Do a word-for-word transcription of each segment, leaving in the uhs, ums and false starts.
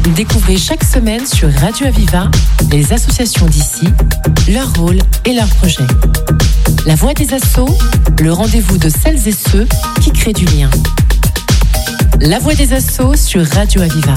Découvrez chaque semaine sur Radio Aviva les associations d'ici, leur rôle et leurs projets. La Voix des Assos, le rendez-vous de celles et ceux qui créent du lien. La Voix des Assos sur Radio Aviva.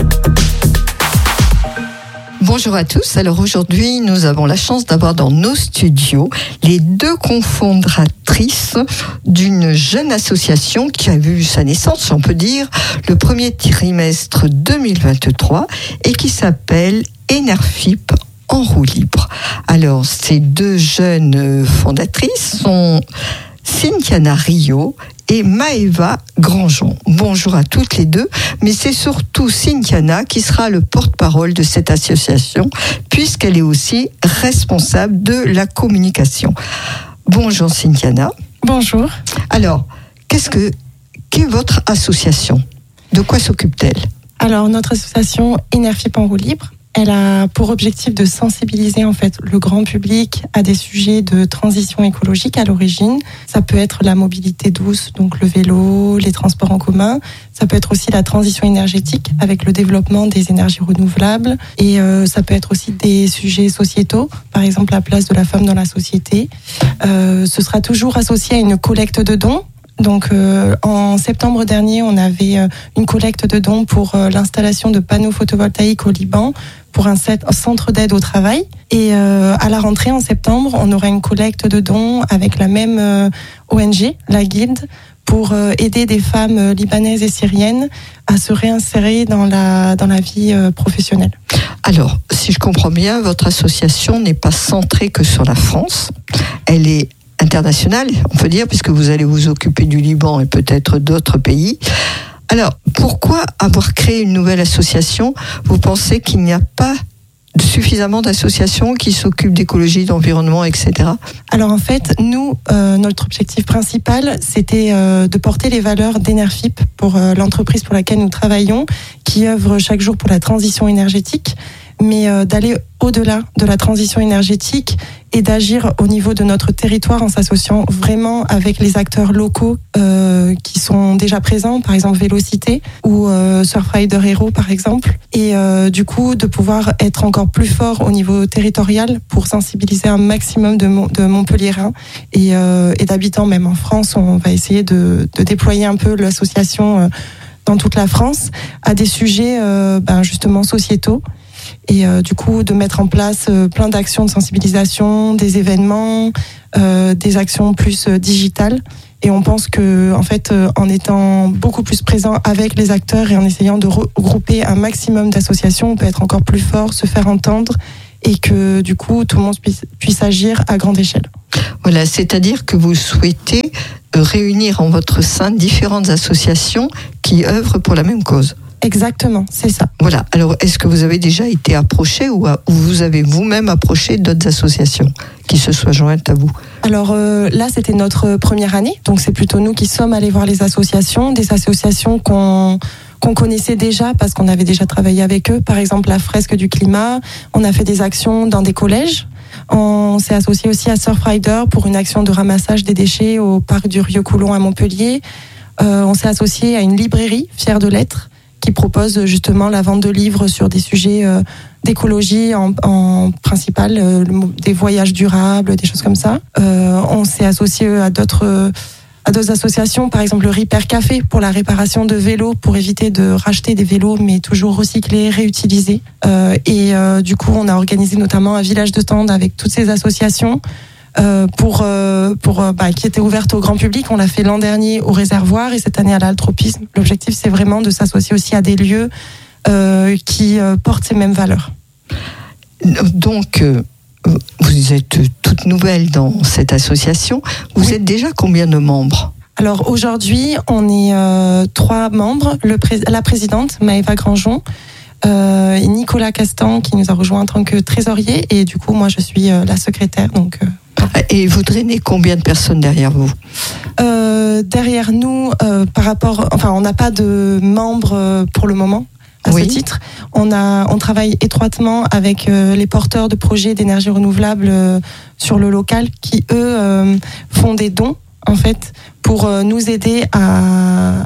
Bonjour à tous. Alors aujourd'hui, nous avons la chance d'avoir dans nos studios les deux cofondatrices d'une jeune association qui a vu sa naissance, on peut dire, le premier trimestre deux mille vingt-trois et qui s'appelle Enerfip en roue libre. Alors, ces deux jeunes fondatrices sont Cynthiana Rio et Maëva Granjon. Bonjour à toutes les deux, mais c'est surtout Cynthiana qui sera le porte-parole de cette association, puisqu'elle est aussi responsable de la communication. Bonjour Cynthiana. Bonjour. Alors, qu'est-ce que, qu'est votre association ? De quoi s'occupe-t-elle ? Alors, notre association Enerfip en roue libre, elle a pour objectif de sensibiliser en fait le grand public à des sujets de transition écologique à l'origine. Ça peut être la mobilité douce, donc le vélo, les transports en commun. Ça peut être aussi la transition énergétique avec le développement des énergies renouvelables. Et euh, ça peut être aussi des sujets sociétaux, par exemple la place de la femme dans la société. Euh, ce sera toujours associé à une collecte de dons. Donc euh, en septembre dernier, on avait euh, une collecte de dons pour euh, l'installation de panneaux photovoltaïques au Liban pour un centre d'aide au travail. Et euh, à la rentrée en septembre, on aura une collecte de dons avec la même euh, O N G, la Guilde, pour euh, aider des femmes euh, libanaises et syriennes à se réinsérer dans la dans la vie euh, professionnelle. Alors, si je comprends bien, votre association n'est pas centrée que sur la France. Elle est internationale, on peut dire, puisque vous allez vous occuper du Liban et peut-être d'autres pays. Alors, pourquoi avoir créé une nouvelle association ? Vous pensez qu'il n'y a pas suffisamment d'associations qui s'occupent d'écologie, d'environnement, et cetera ? Alors en fait, nous, euh, notre objectif principal, c'était euh, de porter les valeurs d'Enerfip pour euh, l'entreprise pour laquelle nous travaillons, qui œuvre chaque jour pour la transition énergétique, mais euh, d'aller au-delà de la transition énergétique et d'agir au niveau de notre territoire en s'associant vraiment avec les acteurs locaux euh, qui sont déjà présents, par exemple Vélocité ou euh, Surfrider Hero par exemple, et euh, du coup de pouvoir être encore plus fort au niveau territorial pour sensibiliser un maximum de, de Montpelliérains et, euh, et d'habitants même en France. On va essayer de, de déployer un peu l'association euh, dans toute la France à des sujets euh, ben, justement sociétaux. Et euh, du coup de mettre en place euh, plein d'actions de sensibilisation, des événements, euh, des actions plus euh, digitales. Et on pense que en fait, euh, en étant beaucoup plus présent avec les acteurs et en essayant de regrouper un maximum d'associations, on peut être encore plus fort, se faire entendre et que du coup tout le monde puisse, puisse agir à grande échelle. Voilà, c'est-à-dire que vous souhaitez réunir en votre sein différentes associations qui œuvrent pour la même cause. Exactement, c'est ça. Voilà. Alors, est-ce que vous avez déjà été approché ou, à, ou vous avez vous-même approché d'autres associations qui se soient jointes à vous ? Alors euh, là, c'était notre première année, donc c'est plutôt nous qui sommes allés voir les associations, des associations qu'on qu'on connaissait déjà parce qu'on avait déjà travaillé avec eux. Par exemple, la Fresque du Climat. On a fait des actions dans des collèges. On s'est associé aussi à Surfrider pour une action de ramassage des déchets au parc du Rieux-Coulon à Montpellier. Euh, on s'est associé à une librairie, Fière de l'être, qui propose justement la vente de livres sur des sujets euh, d'écologie en, en principal, euh, des voyages durables, des choses comme ça. Euh, on s'est associé à d'autres, à d'autres associations, par exemple le Repair Café pour la réparation de vélos, pour éviter de racheter des vélos, mais toujours recyclés, réutilisés. Euh, et euh, du coup, on a organisé notamment un village de stand avec toutes ces associations. Euh, pour euh, pour euh, bah, qui était ouverte au grand public. On l'a fait l'an dernier au réservoir et cette année à l'altropisme. L'objectif, c'est vraiment de s'associer aussi à des lieux euh, qui euh, portent ces mêmes valeurs. Donc, euh, vous êtes toute nouvelle dans cette association. Vous oui. êtes déjà combien de membres ? Alors aujourd'hui, on est euh, trois membres. Le pré- la présidente, Maëva Granjon, euh, et Nicolas Castan, qui nous a rejoint en tant que trésorier. Et du coup, moi, je suis euh, la secrétaire. Donc... Euh, Et vous drainez combien de personnes derrière vous ? euh, Derrière nous, euh, par rapport, enfin, on n'a pas de membres euh, pour le moment à oui. ce titre. On a, on travaille étroitement avec euh, les porteurs de projets d'énergie renouvelable euh, sur le local, qui eux euh, font des dons en fait pour euh, nous aider à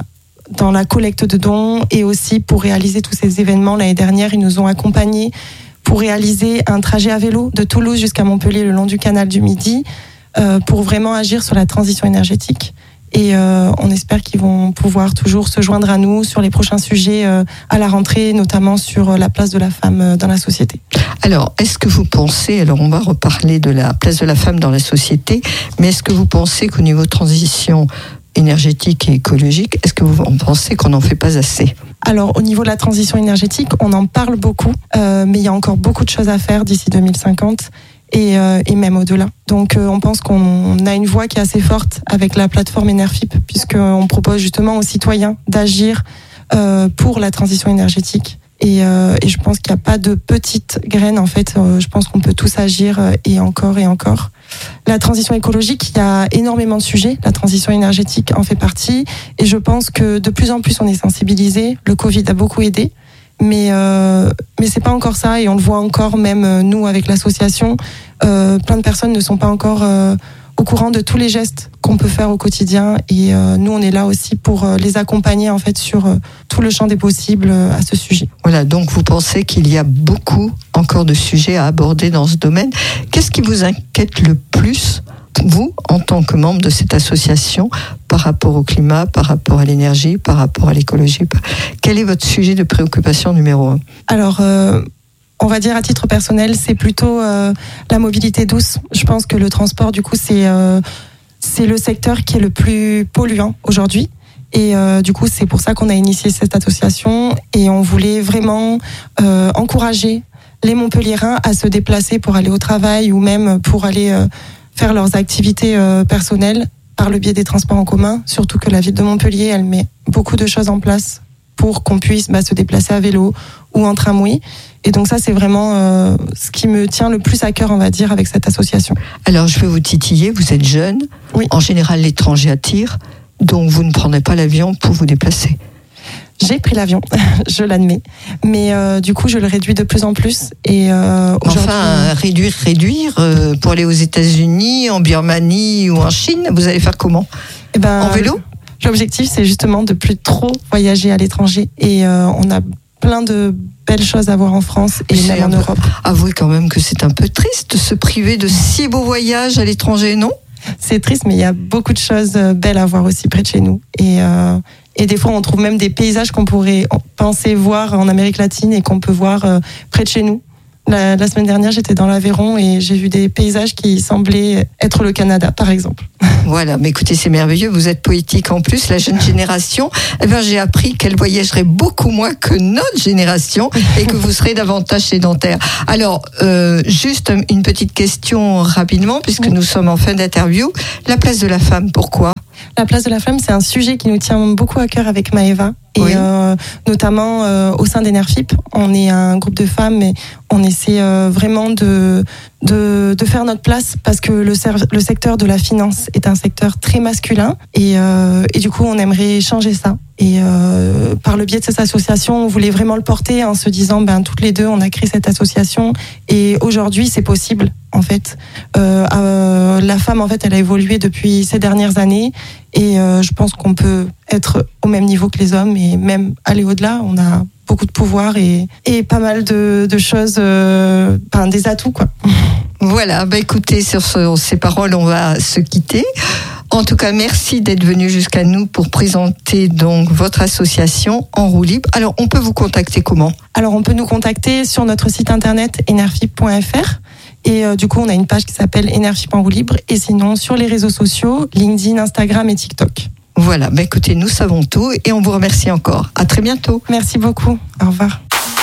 dans la collecte de dons et aussi pour réaliser tous ces événements. L'année dernière, ils nous ont accompagnés pour réaliser un trajet à vélo de Toulouse jusqu'à Montpellier le long du canal du Midi euh, pour vraiment agir sur la transition énergétique. Et euh, on espère qu'ils vont pouvoir toujours se joindre à nous sur les prochains sujets euh, à la rentrée, notamment sur la place de la femme dans la société. Alors, est-ce que vous pensez, alors on va reparler de la place de la femme dans la société, mais est-ce que vous pensez qu'au niveau transition énergétique et écologique, est-ce que vous pensez qu'on n'en fait pas assez ? Alors, au niveau de la transition énergétique, on en parle beaucoup, euh, mais il y a encore beaucoup de choses à faire d'ici deux mille cinquante. Et, euh, et même au-delà. Donc euh, on pense qu'on a une voix qui est assez forte avec la plateforme Enerfip, puisqu'on propose justement aux citoyens d'agir euh, pour la transition énergétique. Et, euh, et je pense qu'il n'y a pas de petites graines, en fait. Euh, je pense qu'on peut tous agir euh, et encore et encore. La transition écologique, il y a énormément de sujets. La transition énergétique en fait partie. Et je pense que de plus en plus on est sensibilisé. Le Covid a beaucoup aidé. Mais euh, mais c'est pas encore ça et on le voit encore même euh, nous avec l'association, euh, plein de personnes ne sont pas encore euh, au courant de tous les gestes qu'on peut faire au quotidien et euh, nous on est là aussi pour euh, les accompagner en fait sur euh, tout le champ des possibles euh, à ce sujet. Voilà, donc vous pensez qu'il y a beaucoup encore de sujets à aborder dans ce domaine. Qu'est-ce qui vous inquiète le plus, vous, en tant que membre de cette association, par rapport au climat, par rapport à l'énergie, par rapport à l'écologie? Quel est votre sujet de préoccupation numéro un? Alors, euh, on va dire à titre personnel, c'est plutôt euh, la mobilité douce. Je pense que le transport, du coup, c'est euh, c'est le secteur qui est le plus polluant aujourd'hui. Et euh, du coup, c'est pour ça qu'on a initié cette association et on voulait vraiment euh, encourager les Montpelliérains à se déplacer pour aller au travail ou même pour aller euh, faire leurs activités euh, personnelles par le biais des transports en commun, surtout que la ville de Montpellier, elle met beaucoup de choses en place pour qu'on puisse bah, se déplacer à vélo ou en tramway. Et donc ça, c'est vraiment euh, ce qui me tient le plus à cœur, on va dire, avec cette association. Alors, je vais vous titiller, vous êtes jeune. Oui. En général, l'étranger attire, donc vous ne prenez pas l'avion pour vous déplacer. J'ai pris l'avion, je l'admets, mais euh, du coup je le réduis de plus en plus. Et euh, enfin, euh, réduire, réduire, euh, pour aller aux États-Unis, en Birmanie ou en Chine, vous allez faire comment? Eh ben, en vélo? L'objectif, c'est justement de plus trop voyager à l'étranger, et euh, on a plein de belles choses à voir en France et même en Europe. Avouez quand même que c'est un peu triste de se priver de si beaux voyages à l'étranger, non? C'est triste, mais il y a beaucoup de choses belles à voir aussi près de chez nous. Et euh, Et des fois, on trouve même des paysages qu'on pourrait penser voir en Amérique latine et qu'on peut voir euh, près de chez nous. La, la semaine dernière, j'étais dans l'Aveyron et j'ai vu des paysages qui semblaient être le Canada, par exemple. Voilà, mais écoutez, c'est merveilleux. Vous êtes poétique en plus, la jeune génération. Eh ben, j'ai appris qu'elle voyagerait beaucoup moins que notre génération et que vous serez davantage sédentaire. Alors, euh, juste une petite question rapidement, puisque nous sommes en fin d'interview. La place de la femme, pourquoi ? La place de la femme, c'est un sujet qui nous tient beaucoup à cœur avec Maëva. Et oui. euh, notamment euh, au sein d'Enerfip, on est un groupe de femmes et on essaie euh, vraiment de, de, de faire notre place parce que le, le secteur de la finance est un secteur très masculin et, euh, et du coup on aimerait changer ça. Et euh, par le biais de cette association, on voulait vraiment le porter en se disant, ben toutes les deux, on a créé cette association et aujourd'hui c'est possible en fait. Euh, euh, la femme en fait, elle a évolué depuis ces dernières années et euh, je pense qu'on peut être au même niveau que les hommes et même aller au-delà. On a beaucoup de pouvoir et, et pas mal de, de choses, euh, enfin, des atouts quoi. Voilà, bah écoutez, sur ce, ces paroles, on va se quitter. En tout cas, merci d'être venu jusqu'à nous pour présenter donc votre association En Roue Libre. Alors, on peut vous contacter comment ? Alors, on peut nous contacter sur notre site internet enerfip point f r et euh, du coup, on a une page qui s'appelle Enerfip En Roue Libre et sinon sur les réseaux sociaux, LinkedIn, Instagram et TikTok. Voilà, bah écoutez, nous savons tout et on vous remercie encore. À très bientôt. Merci beaucoup. Au revoir.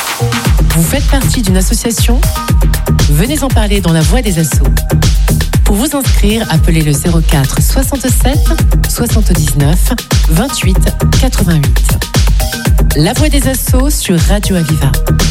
Vous faites partie d'une association ? Venez en parler dans la voix des assos. Pour vous inscrire, appelez le zéro quatre soixante-sept soixante-dix-neuf vingt-huit quatre-vingt-huit. La voix des assos sur Radio Aviva.